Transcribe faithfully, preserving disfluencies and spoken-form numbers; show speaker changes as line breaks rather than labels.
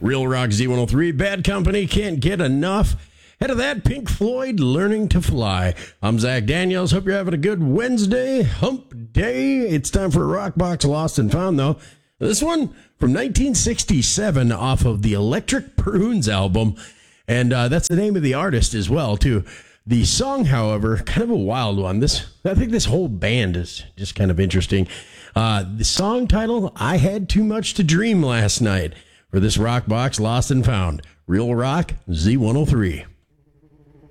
Real Rock Z one oh three, Bad Company, Can't Get Enough. Head of that, Pink Floyd, Learning to Fly. I'm Zach Daniels. Hope you're having a good Wednesday, hump day. It's time for a Rock Box Lost and Found, though. This one from nineteen sixty-seven off of the Electric Prunes album. And uh, that's the name of the artist as well, too. The song, however, kind of a wild one. This, I think this whole band is just kind of interesting. Uh, the song title, I Had Too Much to Dream Last Night. For this Rock Box Lost and Found. Real Rock Z one oh three.